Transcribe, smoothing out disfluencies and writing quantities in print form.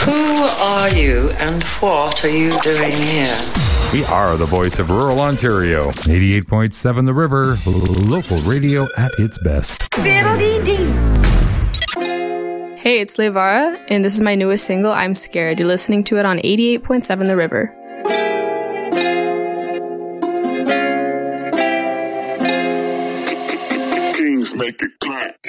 Who are you and what are you doing here? We are the voice of rural Ontario. 88.7 The River, local radio at its best. Hey, it's Levara, and this is my newest single, I'm Scared. You're listening to it on 88.7 The River. Kings make it clap.